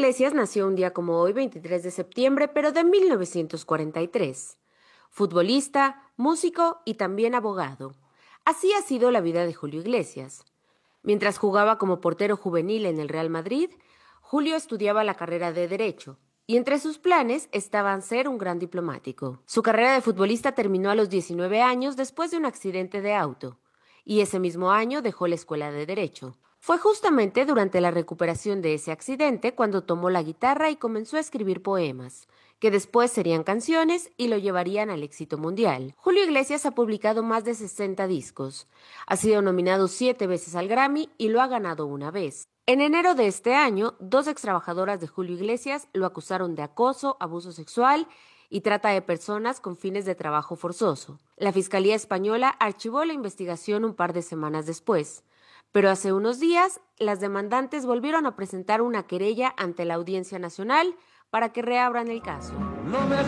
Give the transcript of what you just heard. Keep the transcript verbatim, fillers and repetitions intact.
Iglesias nació un día como hoy, veintitrés de septiembre, pero de mil novecientos cuarenta y tres. Futbolista, músico y también abogado. Así ha sido la vida de Julio Iglesias. Mientras jugaba como portero juvenil en el Real Madrid, Julio estudiaba la carrera de Derecho, y entre sus planes estaban ser un gran diplomático. Su carrera de futbolista terminó a los diecinueve años después de un accidente de auto, y ese mismo año dejó la escuela de Derecho. Fue justamente durante la recuperación de ese accidente cuando tomó la guitarra y comenzó a escribir poemas, que después serían canciones y lo llevarían al éxito mundial. Julio Iglesias ha publicado más de sesenta discos, ha sido nominado siete veces al Grammy y lo ha ganado una vez. En enero de este año, dos extrabajadoras de Julio Iglesias lo acusaron de acoso, abuso sexual y trata de personas con fines de trabajo forzoso. La Fiscalía Española archivó la investigación un par de semanas después, pero hace unos días las demandantes volvieron a presentar una querella ante la Audiencia Nacional para que reabran el caso. No me